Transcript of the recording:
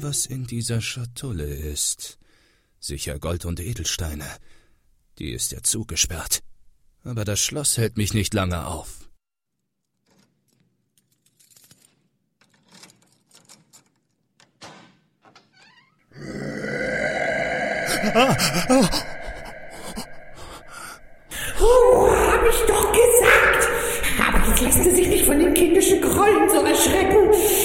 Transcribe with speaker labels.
Speaker 1: was in dieser Schatulle ist. Sicher Gold und Edelsteine. Die ist ja zugesperrt. Aber das Schloss hält mich nicht lange auf.
Speaker 2: Hab ich doch gesagt! Aber jetzt lassen Sie sich nicht von den kindischen Grollen so erschrecken.